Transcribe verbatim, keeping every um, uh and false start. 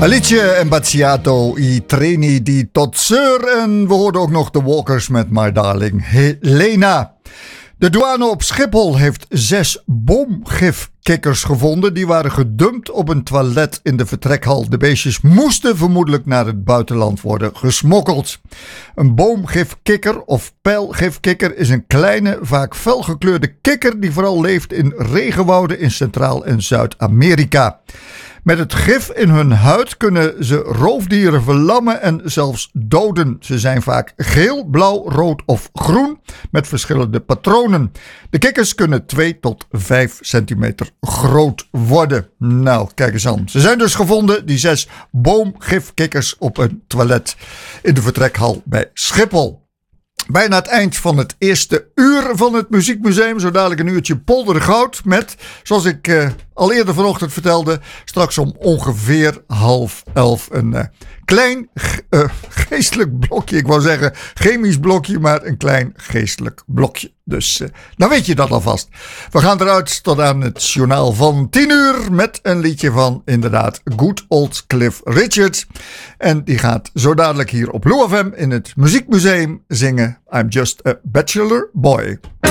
Alice Battiato, I treni di tot zeur. En we hoorden ook nog de Walkers met My Darling Helena. De douane op Schiphol heeft zes boomgifkikkers gevonden. Die waren gedumpt op een toilet in de vertrekhal. De beestjes moesten vermoedelijk naar het buitenland worden gesmokkeld. Een boomgifkikker of pijlgifkikker is een kleine, vaak felgekleurde kikker die vooral leeft in regenwouden in Centraal- en Zuid-Amerika. Met het gif in hun huid kunnen ze roofdieren verlammen en zelfs doden. Ze zijn vaak geel, blauw, rood of groen met verschillende patronen. De kikkers kunnen twee tot vijf centimeter groot worden. Nou, kijk eens aan. Ze zijn dus gevonden, die zes boomgifkikkers op een toilet in de vertrekhal bij Schiphol. Bijna het eind van het eerste uur van het Muziekmuseum. Zo dadelijk een uurtje polder goud met, zoals ik uh, al eerder vanochtend vertelde, straks om ongeveer half elf een uh, klein uh, geestelijk blokje. Ik wou zeggen chemisch blokje, maar een klein geestelijk blokje. Dus uh, dan weet je dat alvast. We gaan eruit tot aan het journaal van tien uur met een liedje van inderdaad Good Old Cliff Richard. En die gaat zo dadelijk hier op Lou F M in het Muziekmuseum zingen I'm Just a Bachelor Boy.